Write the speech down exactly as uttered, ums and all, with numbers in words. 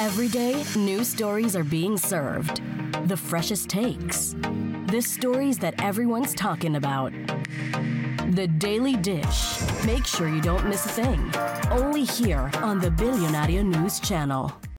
Every day, new stories are being served. The freshest takes. The stories that everyone's talking about. The Daily Dish. Make sure you don't miss a thing. Only here on the Billionaire News Channel.